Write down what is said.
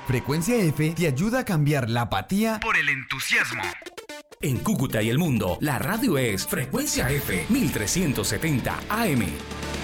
Frecuencia F te ayuda a cambiar la apatía por el entusiasmo. En Cúcuta y el mundo, la radio es Frecuencia F 1370 AM.